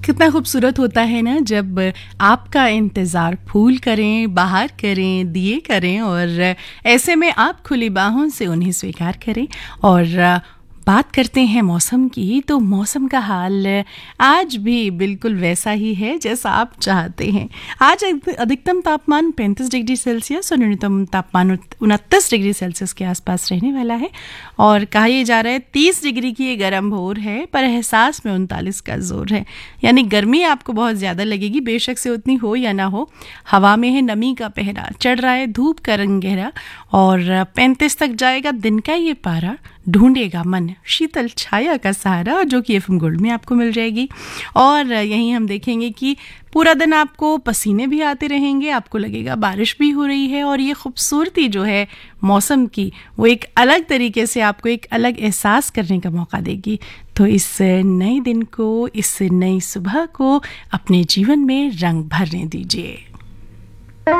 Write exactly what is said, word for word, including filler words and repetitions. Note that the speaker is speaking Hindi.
कितना खूबसूरत होता है ना जब आपका इंतज़ार फूल करें, बाहर करें, दिए करें और ऐसे में आप खुली बाहों से उन्हें स्वीकार करें। और बात करते हैं मौसम की, तो मौसम का हाल आज भी बिल्कुल वैसा ही है जैसा आप चाहते हैं। आज अधिकतम तापमान पैंतीस डिग्री सेल्सियस और न्यूनतम तापमान उनतीस डिग्री सेल्सियस के आसपास रहने वाला है। और कहा यह जा रहा है तीस डिग्री की ये गर्म भोर है, पर एहसास में उनतालीस का जोर है। यानी गर्मी आपको बहुत ज़्यादा लगेगी, बेशक से उतनी हो या ना हो। हवा में है नमी का पहरा, चढ़ रहा है धूप का रंग गहरा और पैंतीस तक जाएगा दिन का ये पारा। ढूंढेगा मन शीतल छाया का सहारा, जो कि एफएम गोल्ड में आपको मिल जाएगी। और यहीं हम देखेंगे कि पूरा दिन आपको पसीने भी आते रहेंगे, आपको लगेगा बारिश भी हो रही है। और ये खूबसूरती जो है मौसम की, वो एक अलग तरीके से आपको एक अलग एहसास करने का मौका देगी। तो इस नए दिन को, इस नई सुबह को अपने जीवन में रंग भरने दीजिए।